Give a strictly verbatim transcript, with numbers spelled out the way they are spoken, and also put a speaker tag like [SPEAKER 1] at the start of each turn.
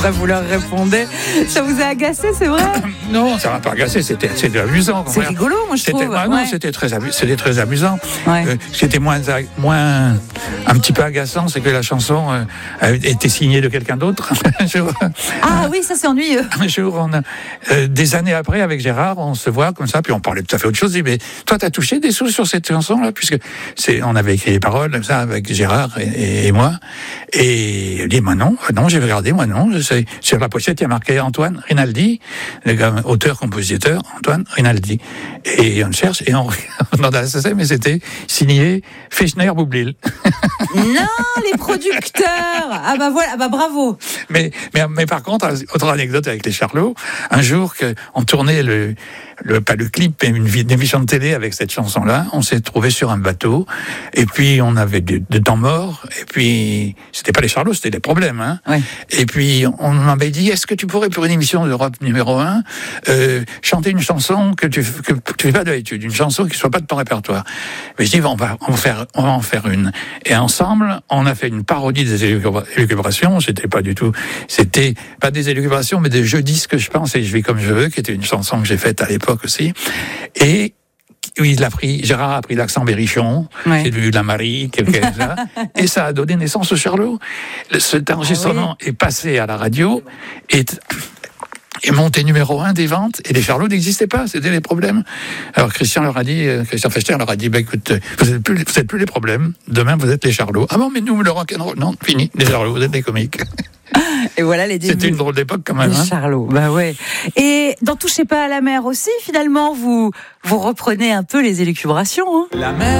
[SPEAKER 1] Vous leur répondez. Ça vous a agacé, c'est vrai?
[SPEAKER 2] Non, ça m'a pas agacé, c'était, c'était amusant.
[SPEAKER 1] C'est rigolo, moi je
[SPEAKER 2] c'était,
[SPEAKER 1] trouve.
[SPEAKER 2] bah, non,
[SPEAKER 1] ouais.
[SPEAKER 2] c'était très, c'était très amusant.
[SPEAKER 1] Ouais.
[SPEAKER 2] Euh, ce qui était moins, moins, un petit peu agaçant, c'est que la chanson euh, a été signée de quelqu'un d'autre. un jour,
[SPEAKER 1] Ah oui, ça c'est ennuyeux.
[SPEAKER 2] un jour, on a, euh, des années après, avec Gérard, on se voit comme ça, puis on parlait tout à fait autre chose. Il dit, mais toi, t'as touché des sous sur cette chanson-là, puisque c'est, on avait écrit les paroles comme ça avec Gérard et, et moi. Et il dit, moi non, non, j'ai regardé, moi non. C'est, sur la pochette, il y a marqué Antoine Rinaldi, le gars, auteur-compositeur, Antoine Rinaldi. Et on cherche, et on regarde la S S M, mais c'était signé Fechner-Boublil.
[SPEAKER 1] Non, les producteurs. Ah bah voilà, ah bah bravo.
[SPEAKER 2] Mais, mais, mais par contre, autre anecdote avec les Charlots, un jour qu'on tournait le, le, pas le clip, mais une, une émission de télé avec cette chanson-là, on s'est trouvé sur un bateau, et puis on avait de, de temps mort, et puis c'était pas les Charlots, c'était des problèmes, hein.
[SPEAKER 1] Ouais.
[SPEAKER 2] Et puis on m'avait dit, est-ce que tu pourrais pour une émission d'Europe numéro un, euh, chanter une chanson que tu, que, que tu fais pas d'habitude, une chanson qui soit pas de ton répertoire. Mais je dis, on va, on va faire, on va en faire une. Et ensemble, on a fait une parodie des élucubrations. C'était pas du tout, c'était pas des élucubrations, mais des jeux disques, je pense, et je vis comme je veux, qui était une chanson que j'ai faite à l'époque aussi. Et oui, il a pris, Gérard a pris l'accent berrichon,
[SPEAKER 1] ouais.
[SPEAKER 2] c'est devenu la Marie, quelque chose là, et ça a donné naissance au Charlot. Cet enregistrement ah oui. est passé à la radio et est monté numéro un des ventes, et les Charlots n'existaient pas, c'était les problèmes. Alors Christian leur a dit, Christian Fechter leur a dit, bah écoute, vous êtes plus, vous êtes plus les problèmes, demain vous êtes les Charlots. Ah bon, mais nous, le rock'n'roll, non, fini, les Charlots, vous êtes les comiques.
[SPEAKER 1] Et voilà les débuts.
[SPEAKER 2] C'était une drôle d'époque quand même.
[SPEAKER 1] Les
[SPEAKER 2] hein.
[SPEAKER 1] Charlots, bah ouais. Et dans Touchez pas à la mer aussi, finalement, vous, vous reprenez un peu les élucubrations. Hein.
[SPEAKER 3] La mer.